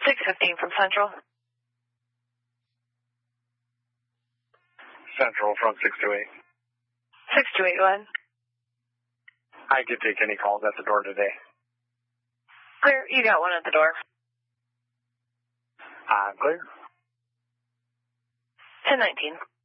615 from Central. Central from 628. 628, go ahead. I could take any calls at the door today. Clear, you got one at the door. Clear. 1019.